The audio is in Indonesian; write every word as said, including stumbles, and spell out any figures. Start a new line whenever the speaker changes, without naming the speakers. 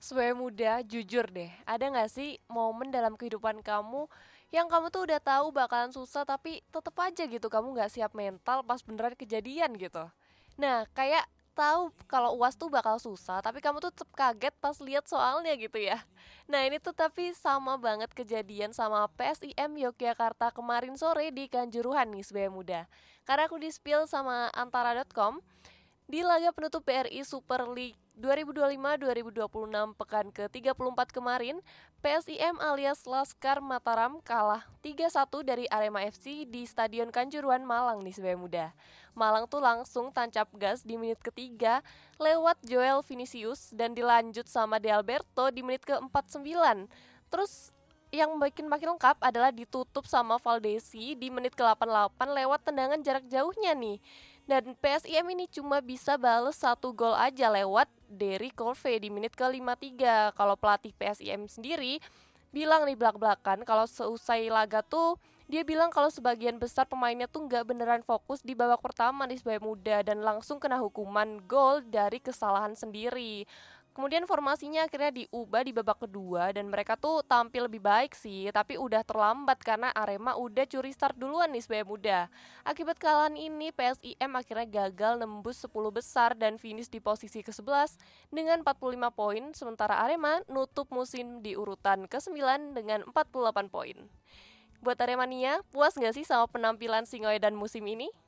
Sebagai muda, jujur deh, ada gak sih momen dalam kehidupan kamu yang kamu tuh udah tahu bakalan susah tapi tetep aja gitu kamu gak siap mental pas beneran kejadian gitu. Nah, kayak tahu kalau U A S tuh bakal susah tapi kamu tuh tetep kaget pas lihat soalnya gitu ya. Nah, ini tuh tapi sama banget kejadian sama P S I M Yogyakarta kemarin sore di Kanjuruhan nih sebagai muda. Karena aku di-spill sama antara dot com di laga penutup B R I Super League dua ribu dua puluh lima dua ribu dua puluh enam pekan ke tiga puluh empat kemarin, P S I M alias Laskar Mataram kalah tiga satu dari Arema F C di Stadion Kanjuruhan Malang nih sebagai muda. Malang tuh langsung tancap gas di menit ketiga lewat Joel Vinicius dan dilanjut sama De Alberto di menit ke empat puluh sembilan. Terus yang bikin makin lengkap adalah ditutup sama Valdesi di menit ke delapan puluh delapan lewat tendangan jarak jauhnya nih. Dan P S I M ini cuma bisa bales satu gol aja lewat Derry Colve di menit ke lima puluh tiga. Kalau pelatih P S I M sendiri bilang nih belak-belakan kalau seusai laga tuh dia bilang kalau sebagian besar pemainnya tuh nggak beneran fokus di babak pertama di sebagai muda dan langsung kena hukuman gol dari kesalahan sendiri. Kemudian formasinya akhirnya diubah di babak kedua dan mereka tuh tampil lebih baik sih, tapi udah terlambat karena Arema udah curi start duluan nih sebagai muda. Akibat kekalahan ini P S I M akhirnya gagal nembus sepuluh besar dan finish di posisi ke sebelas dengan empat puluh lima poin, sementara Arema nutup musim di urutan ke sembilan dengan empat puluh delapan poin. Buat Aremania, puas gak sih sama penampilan Singoedan musim ini?